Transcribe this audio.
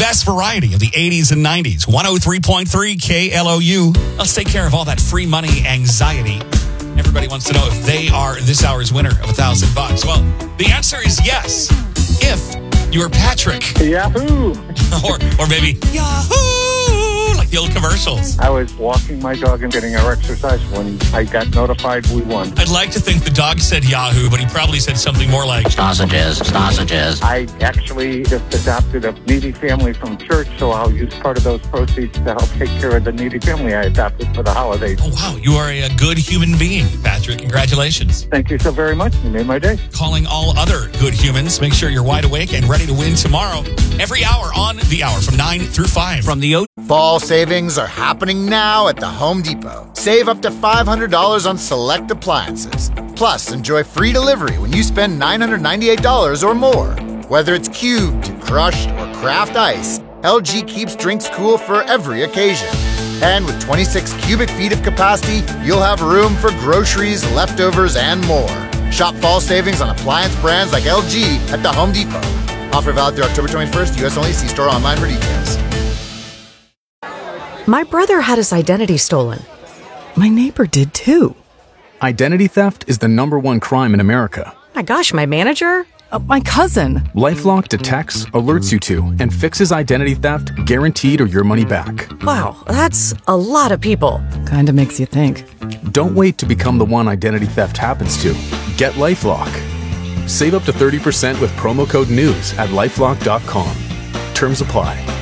best variety of the 80s and 90s. 103.3 KLOU. Let's take care of all that free money anxiety. Everybody wants to know if they are this hour's winner of $1,000. Well, the answer is yes. If you're Patrick. Yahoo! or maybe Yahoo! Like the old commercials. I was walking my dog and getting our exercise when I got notified we won. I'd like to think the dog said Yahoo, but he probably said something more like sausages. I actually just adopted a needy family from church, so I'll use part of those proceeds to help take care of the needy family I adopted for the holidays. Oh, wow. You are a good human being, Patrick. Congratulations. Thank you so very much. You made my day. Calling all other good humans. Make sure you're wide awake and ready to win tomorrow. Every hour on The Hour from 9 through 5. From the Fall savings are happening now at the Home Depot. Save up to $500 on select appliances. Plus, enjoy free delivery when you spend $998 or more. Whether it's cubed, crushed, or craft ice, LG keeps drinks cool for every occasion. And with 26 cubic feet of capacity, you'll have room for groceries, leftovers, and more. Shop fall savings on appliance brands like LG at the Home Depot. Offer valid through October 21st, U.S. only. See store online for details. My brother had his identity stolen. My neighbor did too. Identity theft is the #1 crime in America. My gosh, my manager? My cousin. LifeLock detects, alerts you to, and fixes identity theft guaranteed or your money back. Wow, that's a lot of people. Kinda makes you think. Don't wait to become the one identity theft happens to. Get LifeLock. Save up to 30% with promo code NEWS at LifeLock.com. Terms apply.